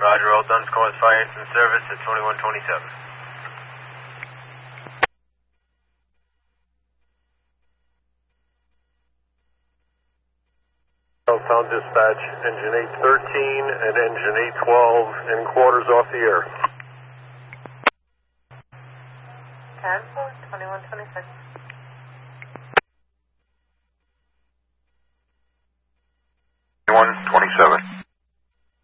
Roger, all done. Calling fire engine service at 2127. Found dispatch, engine 813 and engine 812 in quarters off the air. Cancel, 2126.